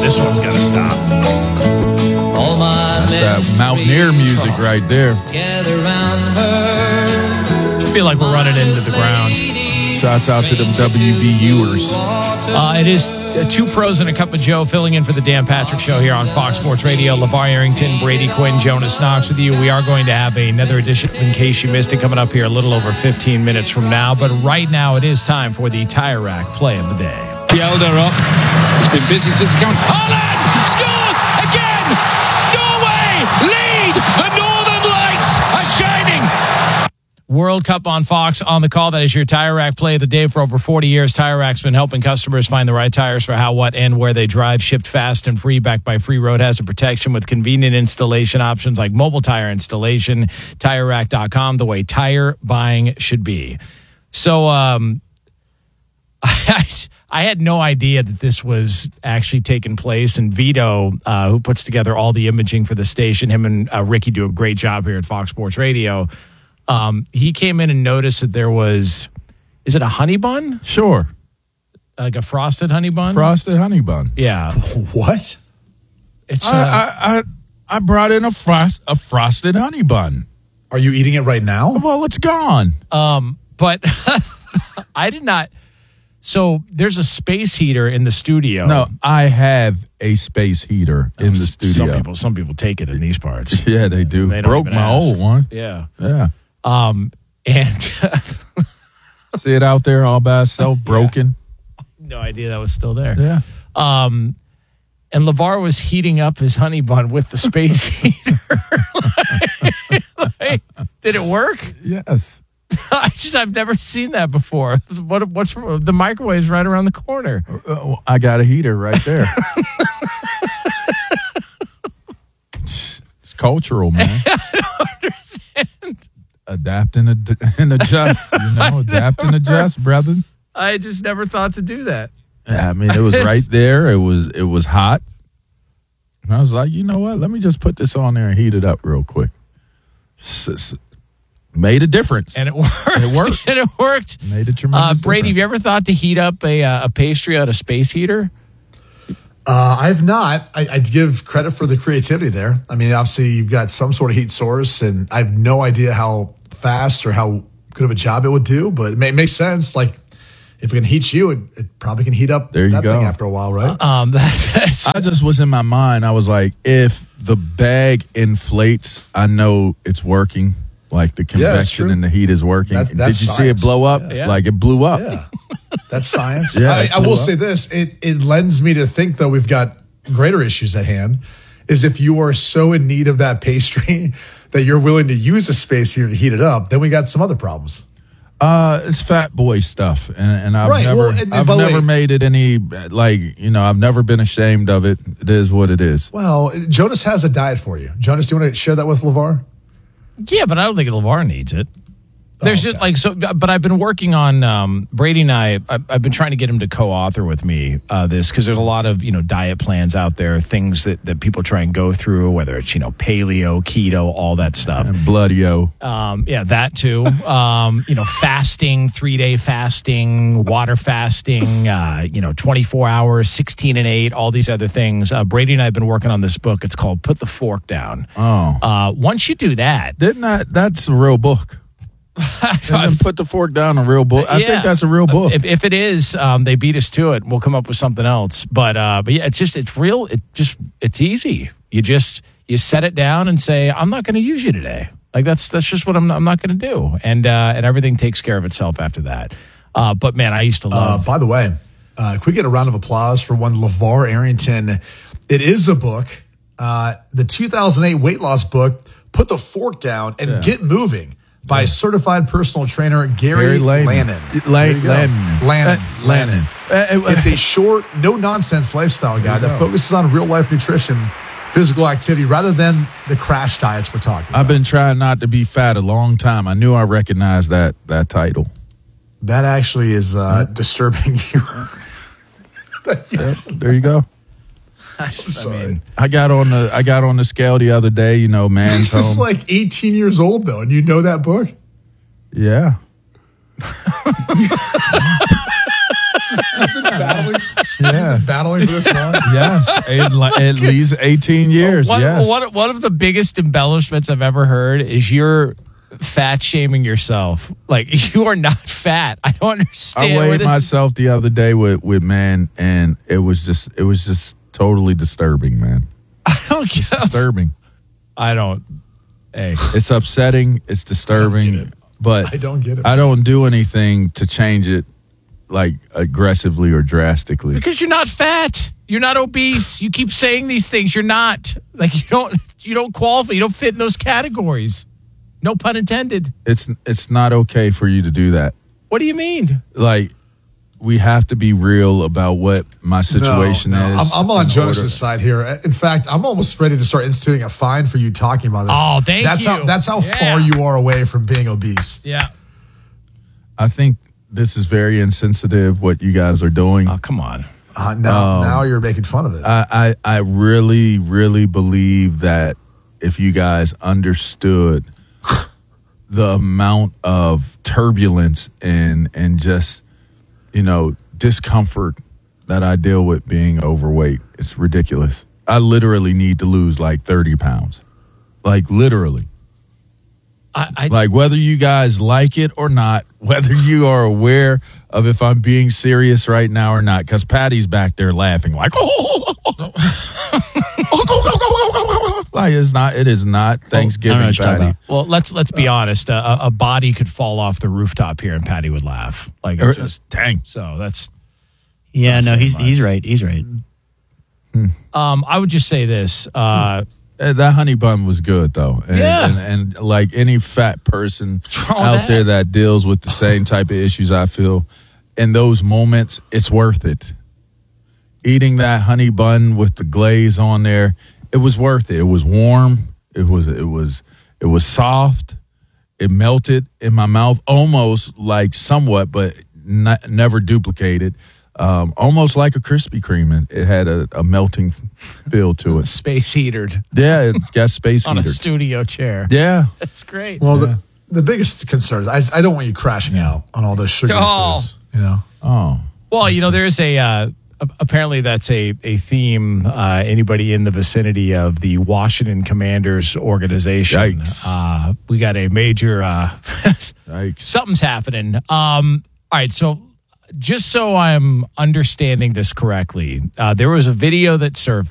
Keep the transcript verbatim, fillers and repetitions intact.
This one's got to stop. All my That's that Mountaineer music right there. I feel like we're running into the ground. Shouts out to them W V Uers. Uh, it is uh, two pros and a cup of Joe filling in for the Dan Patrick Show here on Fox Sports Radio. LeVar Arrington, Brady Quinn, Jonas Knox with you. We are going to have another edition, in case you missed it, coming up here a little over fifteen minutes from now. But right now, it is time for the Tire Rack play of the day. Elder up. It's been busy since he came. Holland scores again. Norway lead. The Northern Lights are shining. World Cup on Fox on the call. That is your Tire Rack play of the day. For over forty years, Tire Rack's been helping customers find the right tires for how, what, and where they drive. Shipped fast and free, backed by free road hazard protection with convenient installation options like mobile tire installation. Tire Rack dot com, the way tire buying should be. So, um, I, I had no idea that this was actually taking place. And Vito, uh, who puts together all the imaging for the station, him and uh, Ricky do a great job here at Fox Sports Radio. Um, he came in and noticed that there was, is it a honey bun? Sure. Like a frosted honey bun? Frosted honey bun. Yeah. What? It's. Uh, I, I, I I brought in a frost a frosted honey bun. Are you eating it right now? Well, it's gone. um, but I did not. So there's a space heater in the studio. No, I have a space heater in the studio. Some people, some people take it in these parts. Yeah, they do. They don't Broke even my ask. old one. Yeah. Yeah. Um, and See it out there all by itself, broken. no idea that was still there. Yeah. Um, and LeVar was heating up his honey bun with the space heater. like, like, did it work? Yes. I just I've never seen that before. What what's the microwave's right around the corner? Uh, I got a heater right there. it's, it's cultural, man. I don't understand. Adapt and, ad- and adjust. You know, adapt and adjust, brother. I just never thought to do that. Yeah, I mean, it was right there. It was it was hot. And I was like, you know what? Let me just put this on there and heat it up real quick. S- s- made a difference. And it worked. It worked. and it worked. Made a tremendous Uh, Brady, have difference. you ever thought to heat up a uh, a pastry out of space heater? Uh, I've not. I, I'd give credit for the creativity there. I mean, obviously, you've got some sort of heat source, and I have no idea how fast or how good of a job it would do, but it, may, it makes sense. Like, if it can heat you, it, it probably can heat up There you that go. thing after a while, right? Um, that's, that's I just was in my mind. I was like, if the bag inflates, I know it's working. Like the Yeah, that's convection true. and the heat is working. That- that's Did you see it science. blow up? Yeah. Like it blew up. Yeah, that's science. Yeah, I, it I will blew say up. this: it it lends me to think, though, we've got greater issues at hand. Is if you are so in need of that pastry that you're willing to use a space heater to heat it up, then we got some other problems. Uh, it's fat boy stuff, and and I've Right, never, well, and- and I've by the never way- made it any like you know, I've never been ashamed of it. It is what it is. Well, Jonas has a diet for you. Jonas, do you want to share that with LeVar? yeah, but I don't think LeVar needs it. There's Oh, just okay. like so, but I've been working on um, Brady and I. I've, I've been trying to get him to co-author with me uh, this because there's a lot of you know diet plans out there, things that, that people try and go through, whether it's you know paleo, keto, all that stuff. And bloody-o. Um, yeah, that too. Um, you know, fasting, three day fasting, water fasting. Uh, you know, twenty-four hours, sixteen and eight, all these other things. Uh, Brady and I have been working on this book. It's called "Put the Fork Down." Oh, Uh, once you do that, didn't I? That's a real book. Doesn't Put the Fork Down a real book? I Yeah. think that's a real book. If, if it is, um, they beat us to it. We'll come up with something else. But uh, but yeah, it's just it's real. It just it's easy. You just you set it down and say, I'm not going to use you today. Like that's that's just what I'm I'm not going to do. And uh, and everything takes care of itself after that. Uh, but man, I used to Uh, love. by the way, uh, can we get a round of applause for one LeVar Arrington? It is a book, uh, the two thousand eight weight loss book, Put the Fork Down and Get Moving by certified personal trainer Gary, Gary Lannon. Lannon. La- There you go. Lannon. Lannon. Uh, Lannon. Uh, uh, It's a short, no-nonsense lifestyle guide that focuses on real-life nutrition, physical activity, rather than the crash diets we're talking about. I've been trying not to be fat a long time. I knew I recognized that that title. That actually is uh, disturbing you. Yeah, there you go. I mean, I got on the I got on the scale the other day. You know, man. This is like eighteen years old, though, and you know that book? yeah. battling, Yeah. battling for this long. Yes, at, li- at least eighteen years. One, yes. one, one of the biggest embellishments I've ever heard is you're fat shaming yourself. Like, you are not fat. I don't I understand. where weighed this- myself the other day with, with man, and it was just it was just totally disturbing, man. I don't It's give- disturbing. I don't. Hey, It's upsetting. It's disturbing. it. But I don't get it. I don't do anything to change it, like aggressively or drastically. because you're not fat. You're not obese. You keep saying these things. You're not. Like, you don't. You don't qualify. You don't fit in those categories. No pun intended. It's it's not okay for you to do that. What do you mean? Like, we have to be real about what my situation No, no. is. I'm, I'm on in Jonas's order- side here. In fact, I'm almost ready to start instituting a fine for you talking about this. Oh, thank that's you. How, that's how Yeah. far you are away from being obese. Yeah. I think this is very insensitive what you guys are doing. Oh, come on. Uh, now, Um, now you're making fun of it. I, I I really really believe that if you guys understood the amount of turbulence and and just you know discomfort that I deal with being overweight, it's ridiculous. I literally need to lose like thirty pounds, like literally. I, I Like whether you guys like it or not, whether you are aware of if I'm being serious right now or not, because Patty's back there laughing like, like it's not. It is not I Thanksgiving, don't know what you're talking Patty. about. well, let's let's be honest. Uh, a, a body could fall off the rooftop here, and Patty would laugh. Like, it Er, just, Dang. so that's. Yeah, no, saying he's much. he's right. He's right. Um, I would just say this. Uh, Eh, That honey bun was good though, and, Yeah. and, and like any fat person wrong with out that? there that deals with the same type of issues I feel, in those moments, it's worth it. Eating that honey bun with the glaze on there, it was worth it. It was warm. It was it was it was soft. It melted in my mouth, almost like somewhat, but not, never duplicated. Um, almost like a Krispy Kreme. It had a, a melting feel to it. space heatered Yeah, it's got space on a heater. studio chair. Yeah, That's great. well, the, the biggest concern is I, I don't want you crashing out on all those sugary Oh. foods. You know, oh, Well, you know, there's a uh, a- apparently that's a a theme. Uh, anybody in the vicinity of the Washington Commanders organization? Yikes. Uh, we got a major uh, yikes. something's happening. Um, all right, so just so I'm understanding this correctly, uh, there was a video that surfaced.